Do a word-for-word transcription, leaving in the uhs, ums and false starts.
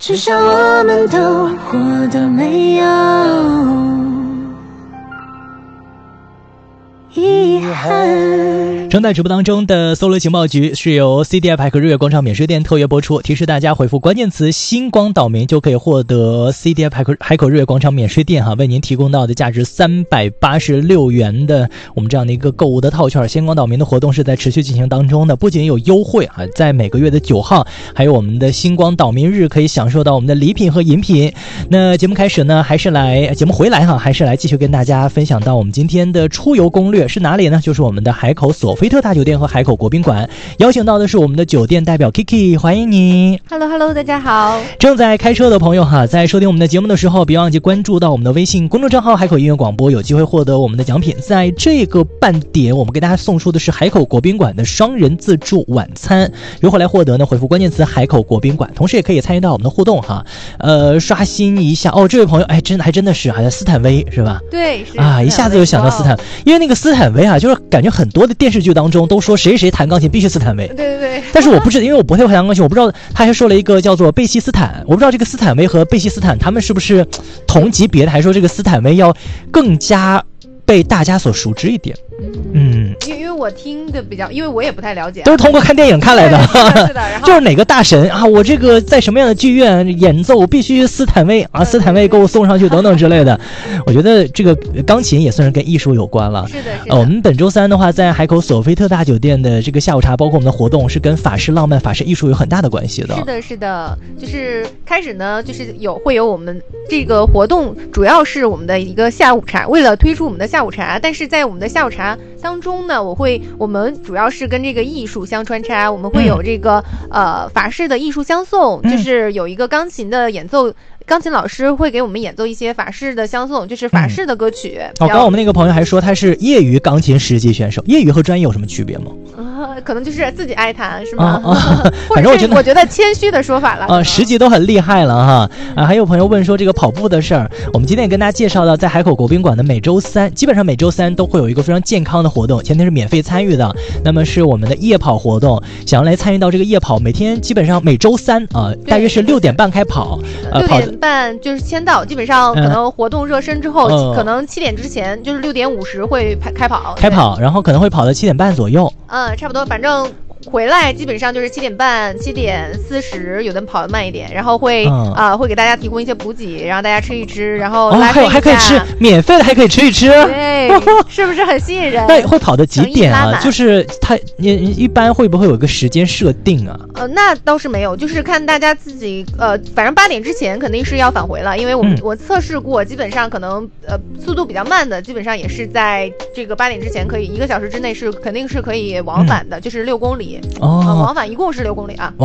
至少我们都活得没有遗憾。 正在直播当中的搜罗情报局是由 C D F 海口日月广场免税店特约播出，提示大家回复关键词星光岛民就可以获得 C D F 海口海口日月广场免税店哈为您提供到的价值三百八十六元的我们这样的一个购物的套券。星光岛民的活动是在持续进行当中的，不仅有优惠啊，在每个月的九号还有我们的星光岛民日可以享受到我们的礼品和饮品。那节目开始呢，还是来节目回来哈，还是来继续跟大家分享到我们今天的出游攻略是哪里呢？就是我们的海口索菲特大酒店和海口国宾馆，邀请到的是我们的酒店代表 Kiki， 欢迎你。 Hello Hello 大家好。 正在开车的朋友哈，在收听我们的节目的时候别忘记关注到我们的微信公众账号海口音乐广播，有机会获得我们的奖品。在这个半点我们给大家送出的是海口国宾馆的双人自助晚餐，如何来获得呢？回复关键词海口国宾馆，同时也可以参与到我们的互动哈，呃刷新一下哦。这位朋友哎真的还真的是还斯坦威是吧？ 对是啊，一下子就想到斯坦，因为那个斯坦威啊，就是感觉很多的电视剧当中都说谁谁弹钢琴必须斯坦威， 对对对。 但是我不知道，因为我不太会弹钢琴，我不知道他还说了一个叫做贝希斯坦，我不知道这个斯坦威和贝希斯坦他们是不是同级别的，还说这个斯坦威要更加被大家所熟知一点。嗯， 因为因为我听的比较，因为我也不太了解， 都是通过看电影看来的。 是的，是的。然后就是哪个大神啊，我这个在什么样的剧院演奏，必须斯坦威啊，斯坦威给我送上去等等之类的。我觉得这个钢琴也算是跟艺术有关了。 是的，是的。 呃，我们本周三的话，在海口索菲特大酒店的这个下午茶，包括我们的活动，是跟法式浪漫、法式艺术有很大的关系的。 是的，是的。就是开始呢，就是有会有我们这个活动，主要是我们的一个下午茶，为了推出我们的下午茶，但是在我们的下午茶当中呢，我会我们主要是跟这个艺术相穿插，我们会有这个、嗯、呃法式的艺术相送， 嗯、 就是有一个钢琴的演奏。钢琴老师会给我们演奏一些法式的相送，就是法式的歌曲。 哦，刚刚我们那个朋友还说他是业余钢琴十级选手，业余和专业有什么区别吗？ 呃，可能就是自己爱弹是吗？ 啊啊、 反正我觉得我觉得谦虚的说法了。 啊，十级都很厉害了哈。啊，还有朋友问说这个跑步的事儿，我们今天也跟大家介绍到，在海口国宾馆的每周三，基本上每周三都会有一个非常健康的活动，前提是免费参与的。那么是我们的夜跑活动，想要来参与到这个夜跑，每天基本上每周三啊，大约是六点半开跑， 呃，六点半就是签到，基本上可能活动热身之后，嗯、可能七点之前就是六点五十会开跑， 开跑，然后可能会跑到七点半左右。 嗯，差不多，反正。回来基本上就是七点半、七点四十，有的跑得慢一点，然后会啊、嗯呃、会给大家提供一些补给，然后大家吃一吃，然后拉伸一下、哦、 还可以吃免费的，还可以吃一吃， 对，是不是很吸引人？ 那会跑到几点啊？就是它一般会不会有个时间设定啊？ 呃，那倒是没有，就是看大家自己呃，反正八点之前肯定是要返回了，因为我们、嗯、我测试过，基本上可能呃速度比较慢的，基本上也是在这个八点之前可以一个小时之内是肯定是可以往返的，嗯、就是六公里。 哦、 呃，往返一共是六公里啊。